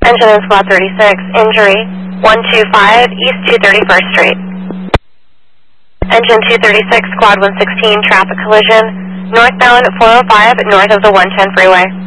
Engine in Squad 36, injury 125 East 231st Street. Engine 236, Squad 116, traffic collision, northbound 405 north of the 110 freeway.